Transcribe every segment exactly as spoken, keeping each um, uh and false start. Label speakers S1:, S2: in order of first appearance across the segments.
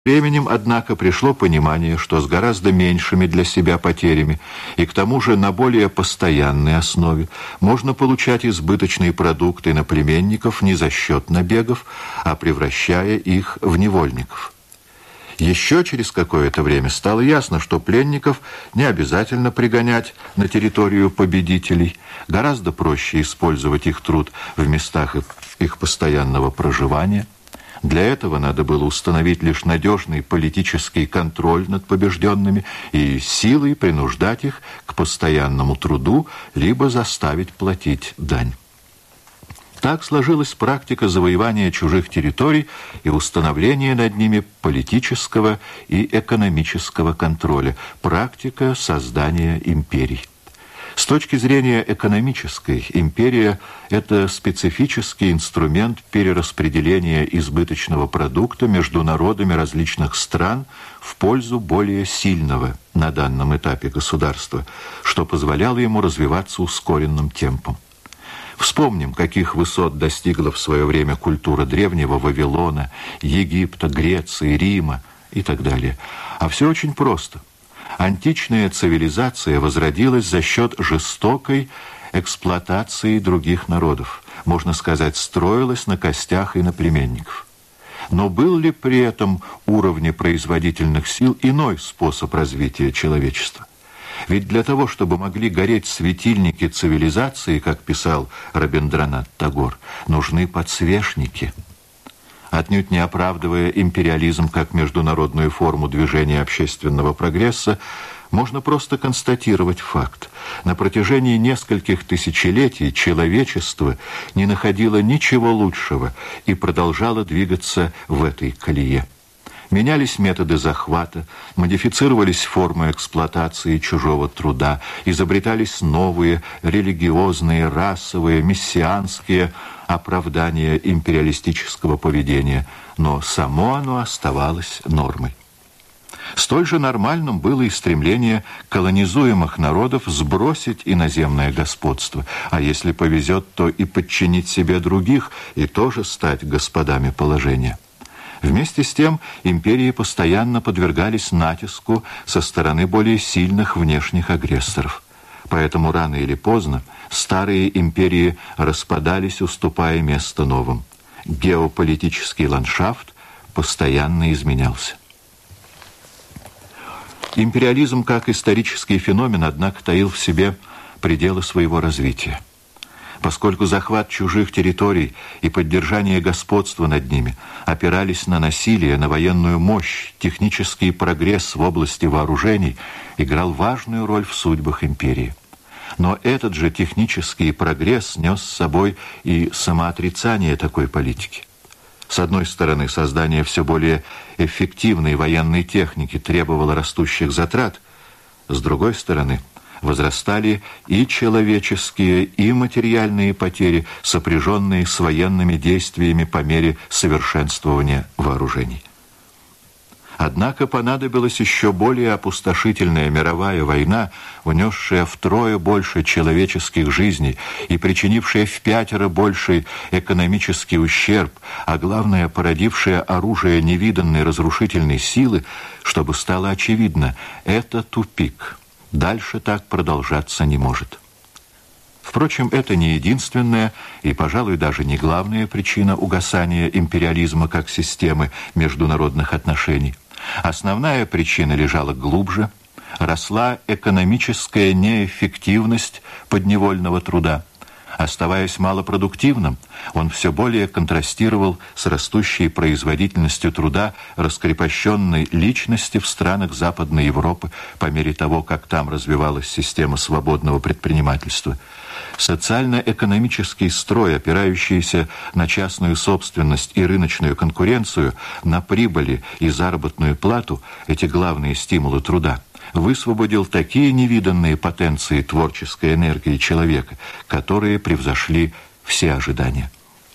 S1: Временем, однако, пришло понимание, что с гораздо меньшими для себя потерями и к тому же на более постоянной основе можно получать избыточные продукты на племенников не за счет набегов, а превращая их в невольников. Еще через какое-то время стало ясно, что пленников не обязательно пригонять на территорию победителей, гораздо проще использовать их труд в местах их постоянного проживания. Для этого надо было установить лишь надежный политический контроль над побежденными и силой принуждать их к постоянному труду, либо заставить платить дань. Так сложилась практика завоевания чужих территорий и установления над ними политического и экономического контроля, практика создания империй. С точки зрения экономической, империя – это специфический инструмент перераспределения избыточного продукта между народами различных стран в пользу более сильного на данном этапе государства, что позволяло ему развиваться ускоренным темпом. Вспомним, каких высот достигла в свое время культура древнего Вавилона, Египта, Греции, Рима и так далее. А все очень просто. Античная цивилизация возродилась за счет жестокой эксплуатации других народов. Можно сказать, строилась на костях иноплеменников. Но был ли при этом уровне производительных сил иной способ развития человечества? Ведь для того, чтобы могли гореть светильники цивилизации, как писал Рабиндранат Тагор, нужны подсвечники. Отнюдь не оправдывая империализм как международную форму движения общественного прогресса, можно просто констатировать факт. На протяжении нескольких тысячелетий человечество не находило ничего лучшего и продолжало двигаться в этой колее. Менялись методы захвата, модифицировались формы эксплуатации чужого труда, изобретались новые религиозные, расовые, мессианские оправдания империалистического поведения, но само оно оставалось нормой. Столь же нормальным было и стремление колонизуемых народов сбросить иноземное господство, а если повезет, то и подчинить себе других, и тоже стать господами положения. Вместе с тем империи постоянно подвергались натиску со стороны более сильных внешних агрессоров. Поэтому рано или поздно старые империи распадались, уступая место новым. Геополитический ландшафт постоянно изменялся. Империализм как исторический феномен, однако, таил в себе пределы своего развития. Поскольку захват чужих территорий и поддержание господства над ними опирались на насилие, на военную мощь, технический прогресс в области вооружений играл важную роль в судьбах империи. Но этот же технический прогресс нес с собой и самоотрицание такой политики. С одной стороны, создание все более эффективной военной техники требовало растущих затрат, с другой стороны, возрастали и человеческие, и материальные потери, сопряженные с военными действиями по мере совершенствования вооружений. Однако понадобилась еще более опустошительная мировая война, внесшая втрое больше человеческих жизней и причинившая впятеро больший экономический ущерб, а главное, породившая оружие невиданной разрушительной силы, чтобы стало очевидно – это тупик. Дальше так продолжаться не может. Впрочем, это не единственная и, пожалуй, даже не главная причина угасания империализма как системы международных отношений. Основная причина лежала глубже, росла экономическая неэффективность подневольного труда. Оставаясь малопродуктивным, он все более контрастировал с растущей производительностью труда раскрепощенной личности в странах Западной Европы по мере того, как там развивалась система свободного предпринимательства. Социально-экономический строй, опирающийся на частную собственность и рыночную конкуренцию, на прибыли и заработную плату, эти главные стимулы труда, высвободил такие невиданные потенции творческой энергии человека, которые превзошли все ожидания.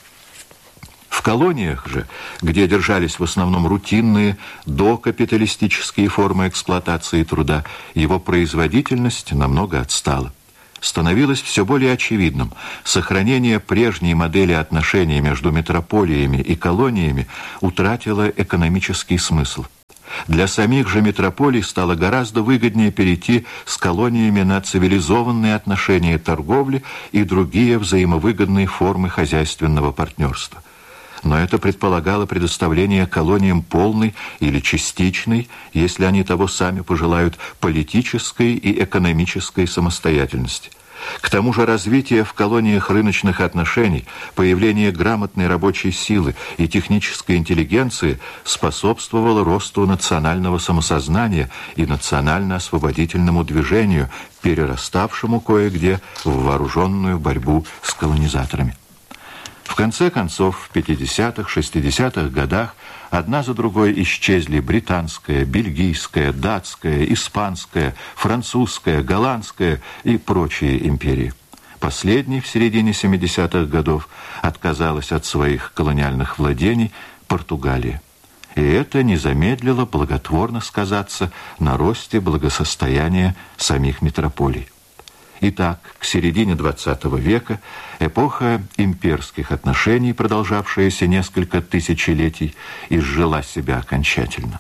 S1: В колониях же, где держались в основном рутинные докапиталистические формы эксплуатации труда, его производительность намного отстала. становилось все более очевидным. Сохранение прежней модели отношений между метрополиями и колониями утратило экономический смысл. Для самих же метрополий стало гораздо выгоднее перейти с колониями на цивилизованные отношения торговли и другие взаимовыгодные формы хозяйственного партнерства. Но это предполагало предоставление колониям полной или частичной, если они того сами пожелают, политической и экономической самостоятельности. К тому же развитие в колониях рыночных отношений, появление грамотной рабочей силы и технической интеллигенции способствовало росту национального самосознания и национально-освободительному движению, перераставшему кое-где в вооруженную борьбу с колонизаторами. В конце концов, в пятидесятых-шестидесятых годах одна за другой исчезли британская, бельгийская, датская, испанская, французская, голландская и прочие империи. Последней в середине семидесятых годов отказалась от своих колониальных владений Португалия. И это не замедлило благотворно сказаться на росте благосостояния самих метрополий. Итак, к середине двадцатого века эпоха имперских отношений, продолжавшаяся несколько тысячелетий, изжила себя окончательно.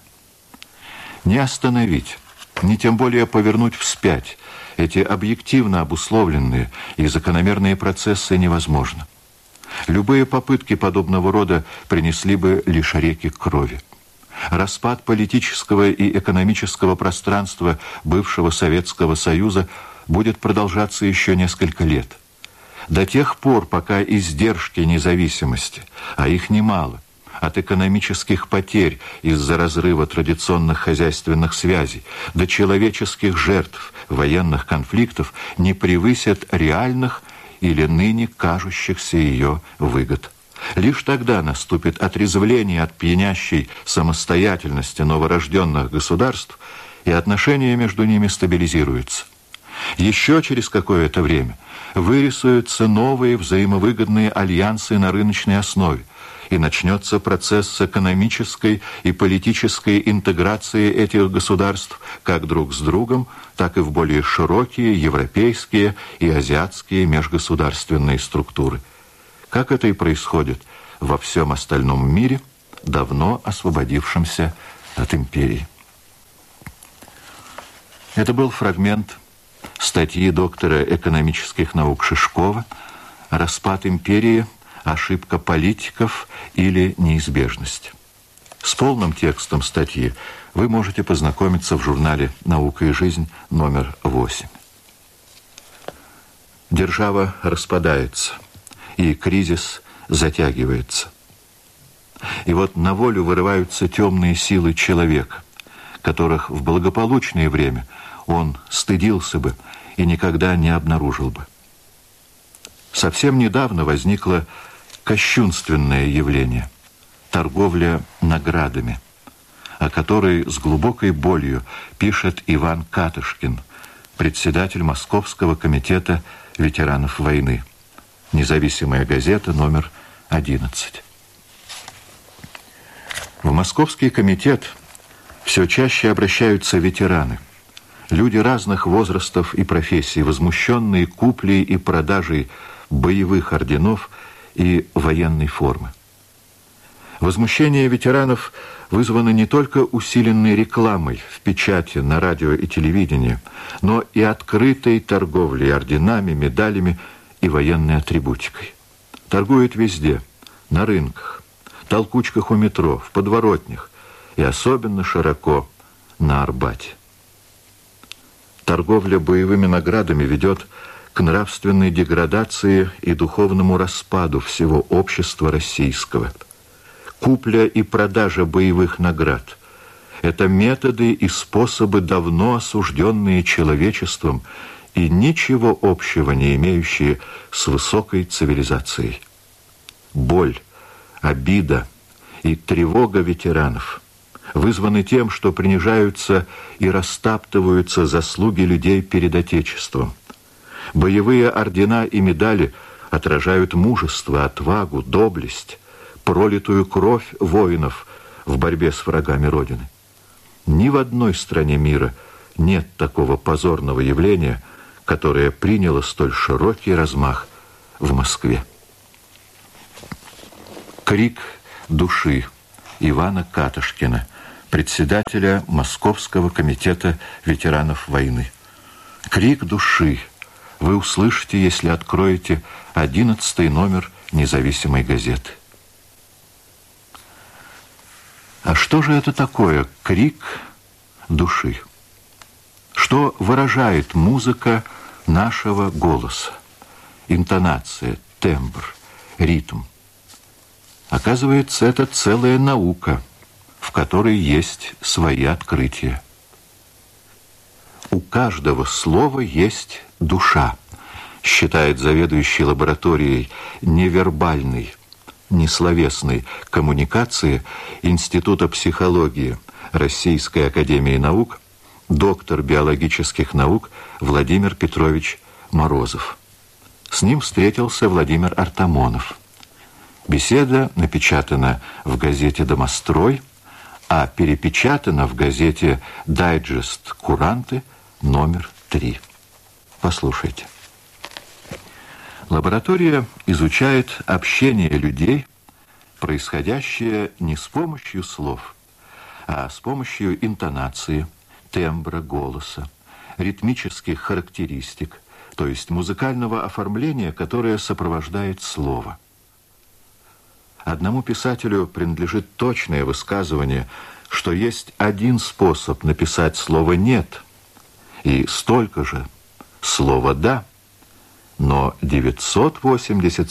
S1: Не остановить, ни тем более повернуть вспять эти объективно обусловленные и закономерные процессы невозможно. Любые попытки подобного рода принесли бы лишь реки крови. Распад политического и экономического пространства бывшего Советского Союза будет продолжаться еще несколько лет. До тех пор, пока издержки независимости, а их немало, от экономических потерь из-за разрыва традиционных хозяйственных связей до человеческих жертв военных конфликтов не превысят реальных или ныне кажущихся ее выгод. Лишь тогда наступит отрезвление от пьянящей самостоятельности новорожденных государств, и отношения между ними стабилизируются. Еще через какое-то время вырисуются новые взаимовыгодные альянсы на рыночной основе, и начнется процесс экономической и политической интеграции этих государств как друг с другом, так и в более широкие европейские и азиатские межгосударственные структуры. Как это и происходит во всем остальном мире, давно освободившемся от империи. Это был фрагмент статьи доктора экономических наук Шишкова «Распад империи. Ошибка политиков или неизбежность». С полным текстом статьи вы можете познакомиться в журнале «Наука и жизнь» номер восемь. Держава распадается, и кризис затягивается. И вот на волю вырываются темные силы человека, которых в благополучное время он стыдился бы и никогда не обнаружил бы. Совсем недавно возникло кощунственное явление – торговля наградами, о которой с глубокой болью пишет Иван Катышкин, председатель Московского комитета ветеранов войны. Независимая газета, номер одиннадцать. В Московский комитет все чаще обращаются ветераны, люди разных возрастов и профессий, возмущенные куплей и продажей боевых орденов и военной формы. Возмущение ветеранов вызвано не только усиленной рекламой в печати, на радио и телевидении, но и открытой торговлей орденами, медалями и военной атрибутикой. Торгуют везде, на рынках, толкучках у метро, в подворотнях и особенно широко на Арбате. Торговля боевыми наградами ведет к нравственной деградации и духовному распаду всего общества российского. Купля и продажа боевых наград – это методы и способы, давно осужденные человечеством и ничего общего не имеющие с высокой цивилизацией. Боль, обида и тревога ветеранов вызваны тем, что принижаются и растаптываются заслуги людей перед Отечеством. Боевые ордена и медали отражают мужество, отвагу, доблесть, пролитую кровь воинов в борьбе с врагами Родины. Ни в одной стране мира нет такого позорного явления, которое приняло столь широкий размах в Москве. Крик души Ивана Катышкина, председателя Московского комитета ветеранов войны. Крик души вы услышите, если откроете одиннадцатый номер независимой газеты. А что же это такое крик души? Что выражает музыка нашего голоса? Интонация, тембр, ритм. Оказывается, это целая наука, в которой есть свои открытия. У каждого слова есть душа, считает заведующий лабораторией невербальной, несловесной коммуникации Института психологии Российской академии наук доктор биологических наук Владимир Петрович Морозов. С ним встретился Владимир Артамонов. Беседа напечатана в газете «Домострой», а перепечатана в газете «Дайджест Куранты» номер три. Послушайте. Лаборатория изучает общение людей, происходящее не с помощью слов, а с помощью интонации, тембра голоса, ритмических характеристик, то есть музыкального оформления, которое сопровождает слово. Одному писателю принадлежит точное высказывание, что есть один способ написать слово «нет» и столько же слова «да», но девятьсот восемьдесят